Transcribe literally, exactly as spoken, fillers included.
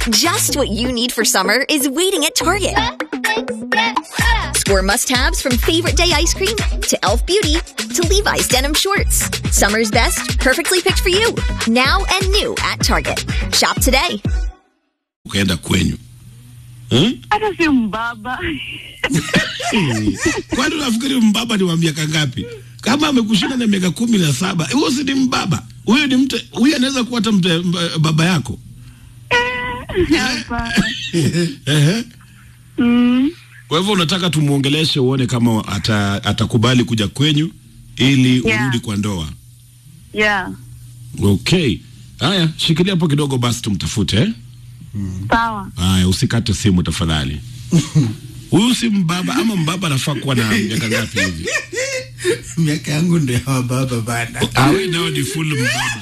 Just what you need for summer is waiting at Target. Score must-haves from favorite day ice cream to Elf Beauty to Levi's denim shorts. Summer's best, perfectly picked for you. Now and new at Target. Shop today. Ukaenda kwenyu. Hmm? Hata si mbaba. Kwani unafikiri mbaba ni wa miaka ngapi? Kama amekushinda na miaka kumi na saba, huyo si ni mbaba. Huyo ni mtu, huyo anaweza kuwa hata mte baba yako. Hapa. Eh. Mm. Kwa hivyo unataka tumuongeleshe uone kama ata, atakubali kuja kwenyu ili Yeah. urudi kwa ndoa. Yeah. Okay. Haya, shikilia hapo kidogo basi tumtafute eh? Sawa. Haya, usikate simu tafadhali. Huyu si mbaba ama mbaba anafaa kuwa na miaka ngapi hivi? Miaka yangu ndio ya baba bana. Awe nao ni full mbaba.